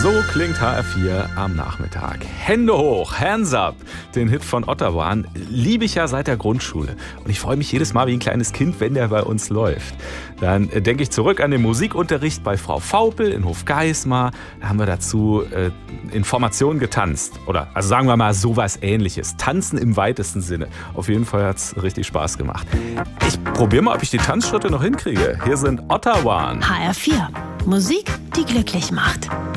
So klingt HR4 am Nachmittag. Hände hoch, hands up. Den Hit von Ottawa liebe ich ja seit der Grundschule. Und ich freue mich jedes Mal wie ein kleines Kind, wenn der bei uns läuft. Dann denke ich zurück an den Musikunterricht bei Frau Vaupel in Hofgeismar. Da haben wir dazu in Formation getanzt. Oder also sagen wir mal sowas Ähnliches. Tanzen im weitesten Sinne. Auf jeden Fall hat es richtig Spaß gemacht. Ich probiere mal, ob ich die Tanzschritte noch hinkriege. Hier sind Ottawa. HR4. Musik, die glücklich macht.